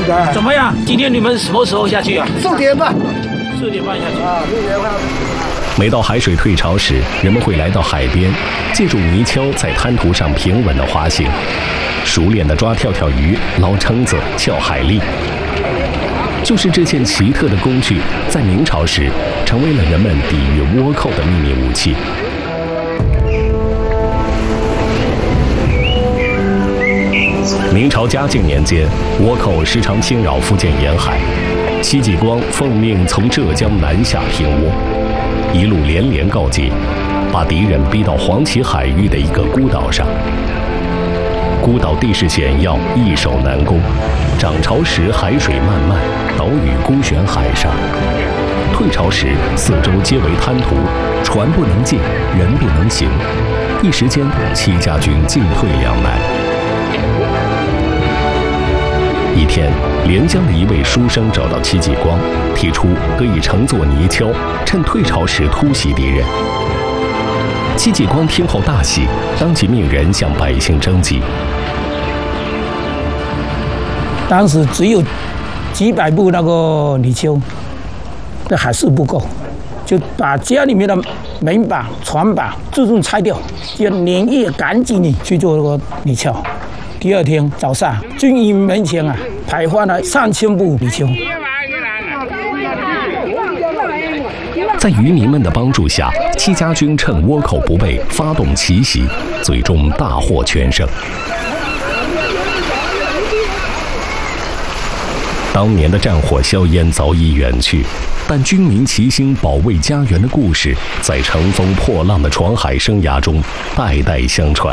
怎么样？今天你们什么时候下去啊 ？4点半。 4点半下去啊，6点半。 每到海水退潮时，人们会来到海边，借助泥鳅在滩涂上平稳地滑行，熟练地抓跳跳鱼、捞蛏子、撬海蛎。就是这件奇特的工具，在明朝时成为了人们抵御倭寇的秘密武器。明朝嘉靖年间，倭寇时常侵扰福建沿海，戚继光奉命从浙江南下平倭，一路连连告捷，把敌人逼到黄岐海域的一个孤岛上。孤岛地势险要，易守难攻，涨潮时海水漫漫，岛屿孤悬海上；退潮时四周皆为滩涂，船不能进，人不能行，一时间戚家军进退两难。一天，连江的一位书生找到戚继光，提出可以乘坐泥鳅，趁退潮时突袭敌人。戚继光听后大喜，当即命人向百姓征集。 当时只有几百部那个泥鳅，这还是不够，就把家里面的门板、船板自动拆掉，就连夜赶紧地去做那个泥鳅。第二天早上，军营门前啊，排放了3000部泥鳅。 在渔民们的帮助下，戚家军趁倭寇不备，发动奇袭，最终大获全胜。当年的战火硝烟早已远去，但军民齐心保卫家园的故事，在乘风破浪的闯海生涯中代代相传。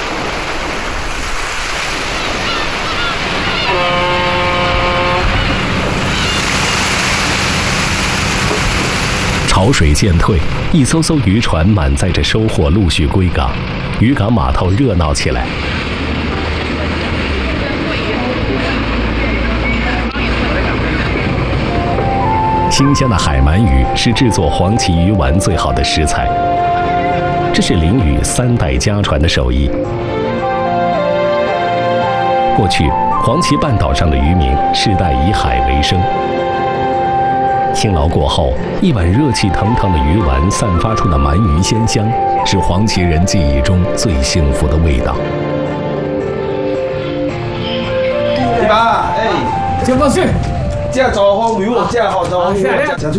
潮水渐退，一艘艘渔船满载着收获陆续归港，渔港码头热闹起来。新鲜的海鳗鱼是制作黄鳍鱼丸最好的食材，这是林屿3代家传的手艺。过去，黄岐半岛上的渔民世代以海为生。辛劳过后，一碗热气腾腾的鱼丸散发出的鳗鱼鲜香，是黄岐人记忆中最幸福的味道。 先放去，这做好鱼，这好做鱼。